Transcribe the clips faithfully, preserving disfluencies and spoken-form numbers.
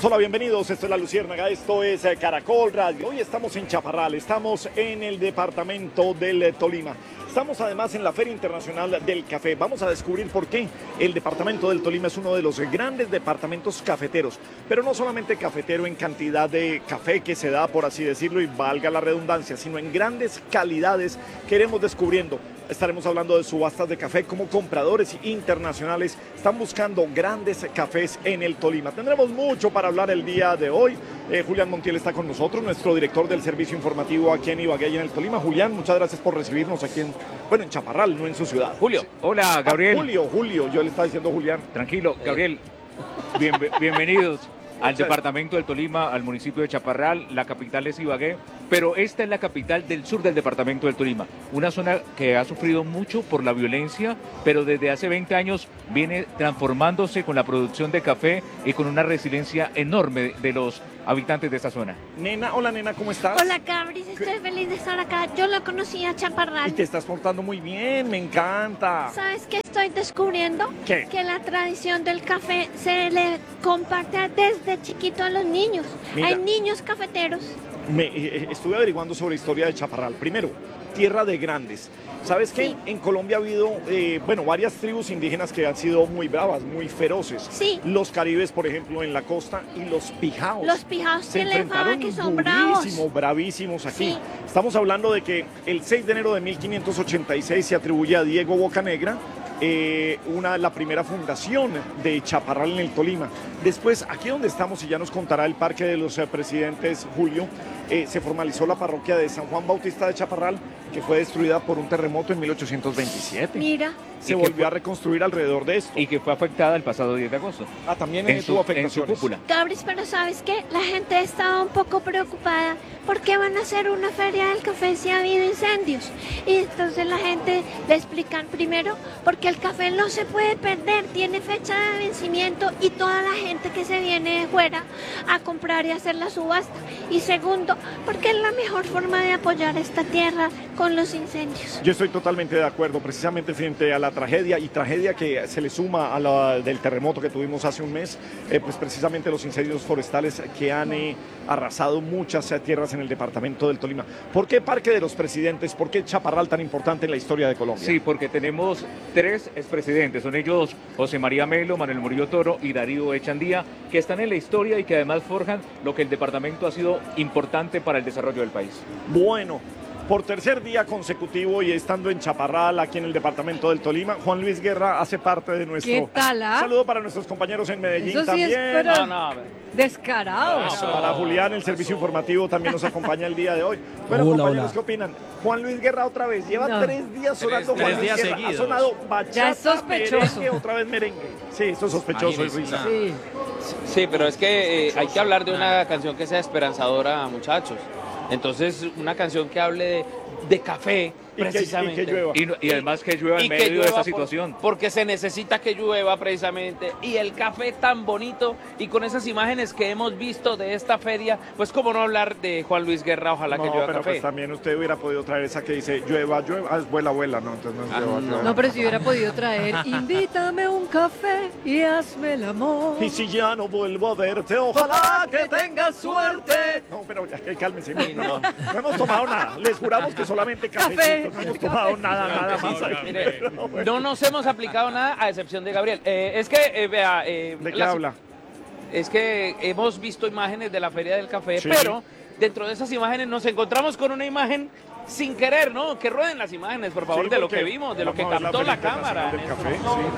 Hola, bienvenidos, esto es La Luciérnaga, esto es Caracol Radio. Hoy estamos en Chaparral, estamos en el departamento del Tolima. Estamos además en la Feria Internacional del Café. Vamos a descubrir por qué el departamento del Tolima es uno de los grandes departamentos cafeteros, pero no solamente cafetero en cantidad de café que se da, por así decirlo, y valga la redundancia, sino en grandes calidades que iremos descubriendo. Estaremos hablando de subastas de café, como compradores internacionales están buscando grandes cafés en el Tolima. Tendremos mucho para hablar el día de hoy. Eh, Julián Montiel está con nosotros, nuestro director del servicio informativo aquí en Ibagué y en el Tolima. Julián, muchas gracias por recibirnos aquí en, bueno, en Chaparral, no en su ciudad. Julio, hola Gabriel. Ah, Julio, Julio, yo le estaba diciendo Julián. Tranquilo, Gabriel, bien, bienvenidos al departamento del Tolima, al municipio de Chaparral. La capital es Ibagué, pero esta es la capital del sur del departamento del Tolima, una zona que ha sufrido mucho por la violencia, pero desde hace veinte años viene transformándose con la producción de café y con una resiliencia enorme de los habitantes de esta zona. Nena, hola nena, ¿cómo estás? Hola Cabris, estoy feliz de estar acá. Yo la conocí a Chaparral. Y te estás portando muy bien, me encanta. ¿Sabes qué estoy descubriendo? ¿Qué? Que la tradición del café se le comparte desde chiquito a los niños. Mira. Hay niños cafeteros. Me, eh, estuve averiguando sobre la historia de Chaparral. Primero, tierra de grandes. ¿Sabes qué? Sí. En Colombia ha habido, eh, bueno, varias tribus indígenas que han sido muy bravas, muy feroces. Sí. Los caribes, por ejemplo, en la costa, y los pijaos. Los pijaos se tienen fama enfrentaron que son bravos. durísimo, bravísimos aquí. Sí. Estamos hablando de que el seis de enero de mil quinientos ochenta y seis se atribuye a Diego Bocanegra eh, una, la primera fundación de Chaparral en el Tolima. Después, aquí donde estamos, y ya nos contará el Parque de los eh, Presidentes, Julio, eh, se formalizó la parroquia de San Juan Bautista de Chaparral, que fue destruida por un terremoto en mil ochocientos veintisiete. Mira. Se Y que volvió fue- a reconstruir alrededor de esto. Y que fue afectada el pasado diez de agosto. Ah, también En eh, su, tuvo en su afectaciones. cúpula. Cabris, pero ¿sabes qué? La gente estaba un poco preocupada porque van a hacer una feria del café si ha habido incendios. Y entonces la gente le explican primero porque el café no se puede perder, tiene fecha de vencimiento y toda la gente que se viene de fuera a comprar y hacer la subasta. Y segundo, porque es la mejor forma de apoyar esta tierra con los incendios. Yo estoy totalmente de acuerdo, precisamente frente a la tragedia, y tragedia que se le suma a la del terremoto que tuvimos hace un mes, eh, pues precisamente los incendios forestales que han eh, arrasado muchas eh, tierras en el departamento del Tolima. ¿Por qué Parque de los Presidentes? ¿Por qué Chaparral tan importante en la historia de Colombia? Sí, porque tenemos tres expresidentes, son ellos José María Melo, Manuel Murillo Toro y Darío Echandía, que están en la historia y que además forjan lo que el departamento ha sido importante para el desarrollo del país. Bueno, por tercer día consecutivo y estando en Chaparral, aquí en el departamento del Tolima, Juan Luis Guerra hace parte de nuestro... ¿Qué tal, ah? Saludo para nuestros compañeros en Medellín Eso sí también. es, pero No, no, descarado. Ah, para Julián, el servicio informativo también nos acompaña el día de hoy. Bueno, Hola, compañeros, hola. ¿qué opinan? Juan Luis Guerra otra vez, lleva No. tres días sonando Tres- Juan tres Luis días Guerra. seguidos. Ha sonado bachata, Ya es sospechoso. merengue, otra vez merengue. Sí, esto es sospechoso, es risa. Sí. Sí, pero es que eh, hay que hablar de una canción que sea esperanzadora, muchachos. Entonces, una canción que hable de, de café, Y que- precisamente. y que llueva. Y, no- y además que llueva en Y que medio de llueva esta por- situación. porque se necesita que llueva precisamente. Y el café tan bonito. Y con esas imágenes que hemos visto de esta feria, pues cómo no hablar de Juan Luis Guerra, ojalá que No, llueva pero café. pues también usted hubiera podido traer esa que dice llueva, llueva. Ah, es vuela, vuela, no, entonces no es Ah, llueva, no. llueva. No, pero si hubiera podido traer, invítame un café y hazme el amor. Y si ya no vuelvo a verte, ojalá que tengas suerte. No, pero ya que cálmense. Sí, no, no. no hemos tomado nada. Les juramos que solamente Café. cafecito. No hemos tomado nada, nada más. Mire, Pero bueno. no nos hemos aplicado nada a excepción de Gabriel. Eh, es que, eh, vea... eh, ¿De qué las- habla? Es que hemos visto imágenes de la Feria del Café, Sí. pero dentro de esas imágenes nos encontramos con una imagen sin querer, ¿no? Que rueden las imágenes, por favor, Sí, de lo porque que vimos, de lo que vamos a ver captó la, Feria cámara. Internacional en del este Café, momento.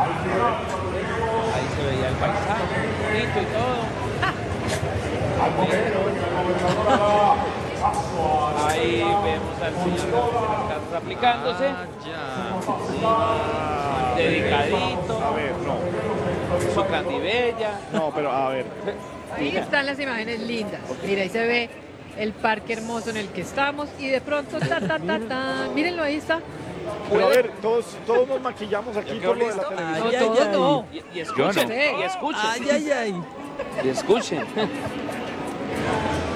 sí, Ahí se veía el paisaje, bonito y todo. Ahí vemos al señor Gabriel de las Casas aplicándose, Ah, dedicadito, A ver, no. su candibella. No, pero a ver. Ahí están las imágenes lindas. Mira, ahí se ve el parque hermoso en el que estamos y de pronto, ta, ta, ta, ta. Mírenlo, ahí está. Pero a ver, todos, todos nos maquillamos aquí por lo de la No, televisión. Ay, ay, todos ay. no. Y, y escuchen, no. y escuchen. Ay, ay, ay. Y escuchen.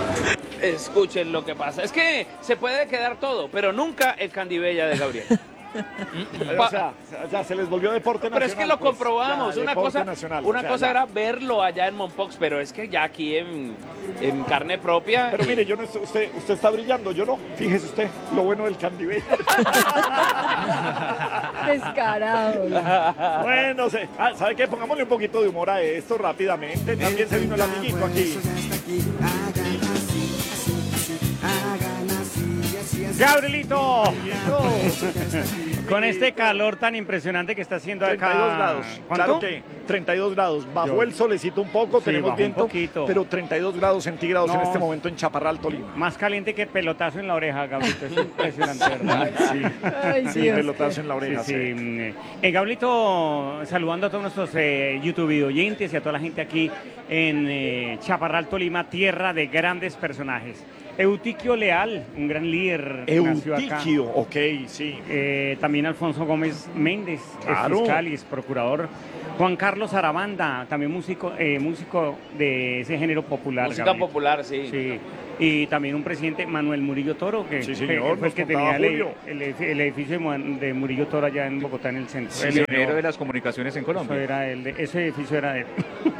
Escuchen lo que pasa. Es que se puede quedar todo, pero nunca el candibella de Gabriel. O sea, ya se les volvió deporte nacional. Pero es que lo pues. comprobamos. Ya, una deporte cosa, nacional, una o sea, cosa ya. era verlo allá en Mompox, pero es que ya aquí en, en carne propia. Pero y- mire, yo no estoy- usted, usted está brillando, yo no. Fíjese usted, lo bueno del Candibé. Descarado. Bueno, se- ah, ¿sabe qué? Pongámosle un poquito de humor a esto rápidamente. También se vino el amiguito aquí. Gabrielito, con este calor tan impresionante que está haciendo acá. treinta y dos grados. ¿Cuánto? Claro que treinta y dos grados. Bajó Yo- el solecito un poco, Sí, tenemos bajó un viento, poquito. pero treinta y dos grados centígrados en No. este momento en Chaparral, Tolima. Más caliente que pelotazo en la oreja, Gabrielito. Es impresionante, ¿verdad? Sí. Ay, Sí, Dios. pelotazo en la Sí, oreja. sí. sí. Eh, Gabrielito, saludando a todos nuestros eh, YouTube oyentes y a toda la gente aquí en eh, Chaparral, Tolima, tierra de grandes personajes. Eutiquio Leal, un gran líder, nació acá. Eutiquio, ok, sí. Eh, también Alfonso Gómez Méndez, Claro. es fiscal y es procurador. Juan Carlos Arabanda, también músico, eh, músico de ese género popular. Música Gabriel. popular, sí. Sí. Y también un presidente, Manuel Murillo Toro, que Sí, que señor, fue el que nos contaba tenía el, Julio. el edi- el edificio de Mu- de Murillo Toro allá en Bogotá, en el centro. El Ese- pionero de las comunicaciones en eso Colombia. era el de- ese edificio era de él.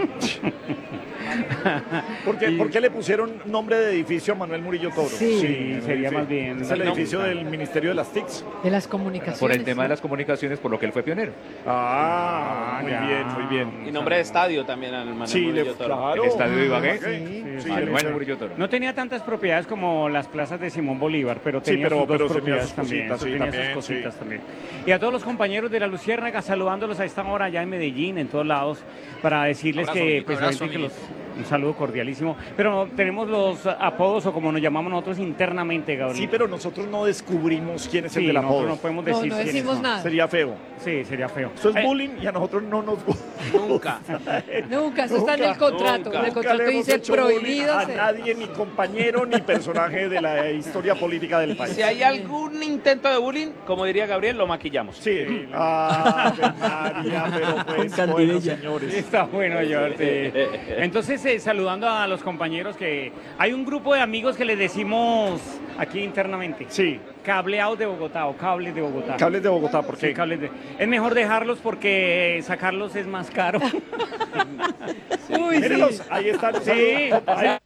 ¿Por qué, Y- por qué le pusieron nombre de edificio a Manuel Murillo Toro? Sí, sería más bien. Es el No. edificio del Ministerio de las T I Cs. De las comunicaciones. Por el tema de ¿no? las comunicaciones, por lo que él fue pionero. Ah, Ah, muy ya. bien, muy bien. Y nombre de estadio también al Manuel Sí, le, Murillo Toro. claro. El estadio de Ibagué. Sí, sí, Manuel sí. Murillo Toro. No tenía tantas propiedades como las plazas de Simón Bolívar, pero Sí, tenía pero- sus dos pero tenía propiedades sus también. cositas, sí, tenía también, sus cositas sí. también. Y a todos los compañeros de la Luciérnaga, saludándolos a esta hora allá en Medellín, en todos lados, para decirles Abrazo, que, amiguito, pues, abrazo, obviamente que los- un saludo cordialísimo. Pero tenemos los apodos, o como nos llamamos nosotros internamente, Gabriel. Sí, pero nosotros no descubrimos quién es Sí, el del nosotros apodo. no podemos No, decir no quiénes decimos son. nada. Sería feo. Sí, sería feo. Eso es Eh, bullying y a nosotros no nos gusta. Nunca. Nunca, eso está en el Nunca, contrato. nunca. En el Nunca contrato le hemos dice hecho bullying prohibido. a ser- nadie, ni compañero, ni personaje de la historia política del país. Si hay algún intento de bullying, como diría Gabriel, lo maquillamos. Sí. Ah, Ave María, pero pues, bueno, señores. Está bueno, George. Entonces, eh, saludando a los compañeros, que hay un grupo de amigos que les decimos aquí internamente, Sí, cableados de Bogotá o cables de Bogotá. cables de Bogotá, ¿por Sí, qué? cables de- Es mejor dejarlos porque sacarlos es más caro. Uy, sí. Mírenlos, ahí están. Sí. Ahí-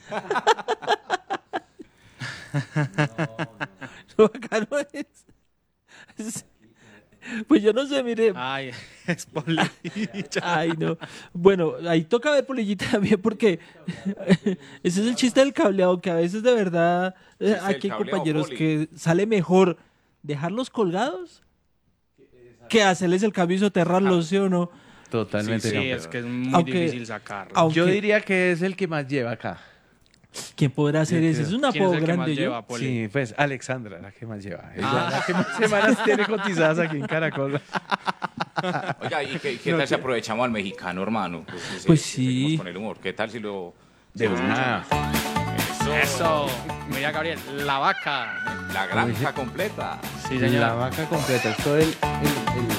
Lo bacano es. es- Pues yo no sé, mire. Ay, es polilla. Ay, no. Bueno, ahí toca ver polillita también porque ese es el chiste del cableado, que a veces de verdad eh, Chiste del aquí hay cableado, compañeros poli. que sale mejor dejarlos colgados que hacerles el cambio y soterrarlos, ¿sí o no? Totalmente. Sí, campeón. es que es muy Aunque- difícil sacarlo. aunque- Yo diría que es el que más lleva acá. ¿Quién podrá hacer Yo ese? creo. Es un ¿Quién es apodo el que más grande, yo. lleva, Poli? Sí, pues Alexandra, la que más lleva. Ella, Ah. la que más semanas tiene cotizadas aquí en Caracol. Oiga, ¿y qué, qué No, tal si que- aprovechamos al mexicano, hermano? Pues, ese- Pues ese seguimos sí. con el humor. ¿Qué tal si lo... De si lo verdad. escuchamos? Eso. Mira, Gabriel, la vaca. La granja completa. Sí, señor. La vaca completa. Es todo el, el- el-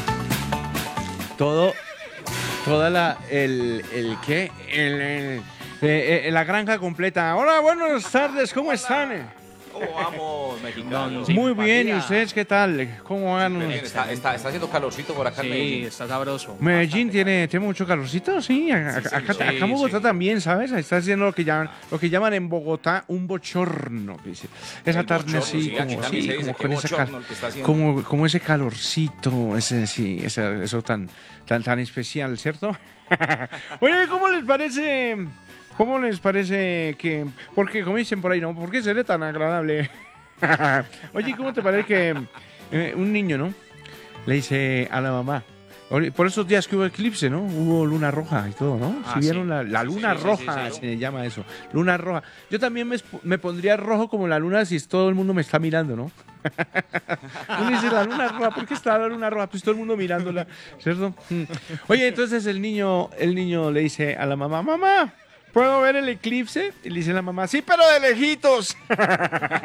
todo, toda la, el, el ¿qué? El, el- eh, eh, la granja completa. Hola, buenas tardes, ¿cómo están? ¿Cómo vamos, mexicano? Sí. Muy bien, ¿y simpatía. ustedes qué tal? ¿Cómo van? Bien, está, está, está haciendo calorcito por acá en Sí, Medellín. está sabroso. Medellín tiene, tiene mucho calorcito, sí. Acá, Sí, acá, sí, acá en Bogotá sí. también, ¿sabes? Está haciendo lo que llaman, lo que llaman en Bogotá un bochorno. que dice. Esa El tarde bochorno, así, sí, aquí como, también sí, se dice, como qué con esa bochorno cal- el que está haciendo. como, como ese calorcito, ese, sí, ese- eso tan, tan, tan especial, ¿cierto? Oye, ¿cómo les parece? ¿Cómo les parece que, porque como dicen por ahí, no? ¿Por qué seré tan agradable? Oye, ¿cómo te parece que eh, un niño, ¿no? Le dice a la mamá, ori- por esos días que hubo eclipse, ¿no? Hubo luna roja y todo, ¿no? Ah, si vieron sí. la, la luna Sí, sí, roja, sí, sí. se llama eso, luna roja. Yo también me, esp- me pondría rojo como la luna si todo el mundo me está mirando, ¿no? Uno dice, la luna roja, ¿por qué está la luna roja? Pues todo el mundo mirándola, ¿cierto? Mm. Oye, entonces el niño, el niño le dice a la mamá, mamá, ¿puedo ver el eclipse? Y le dice la mamá, sí, pero de lejitos.